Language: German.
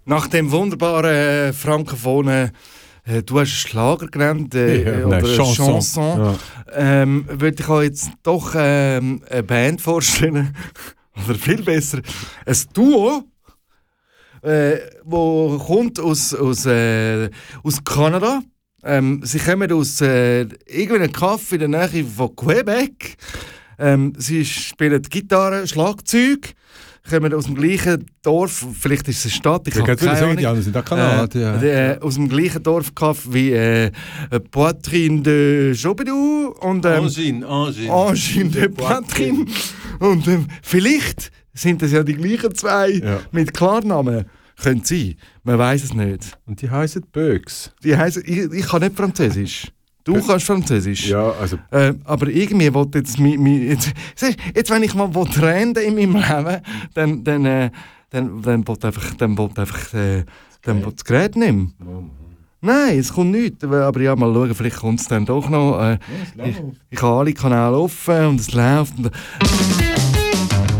Nach dem wunderbaren frankophonen, du hast Schlager genannt, oder Chanson, würde ich euch jetzt doch eine Band vorstellen, oder viel besser, ein Duo, wo kommt aus Kanada. Sie kommen aus irgendeinem Kaff in der Nähe von Quebec. Sie spielen Gitarre, Schlagzeug, kommen aus dem gleichen Dorf, vielleicht ist es eine Stadt, ich habe keine Ahnung. Die anderen sind auch Kanadier. Aus dem gleichen Dorfkaff wie Poitrine de Jobedou und Angine de Poitrine. Und vielleicht sind das ja die gleichen zwei mit Klarnamen. Könnte sein, man weiß es nicht. Und die heißen Bögs. Ich kann nicht Französisch. Du kannst Französisch. Ja, also. Aber irgendwie wollte jetzt jetzt wenn ich mal trenden in meinem Leben, dann wollte einfach das Gerät nicht mehr. Nein, es kommt nichts. Aber ja, mal schauen, vielleicht kommt es dann doch noch. Ich habe alle Kanäle offen und es läuft.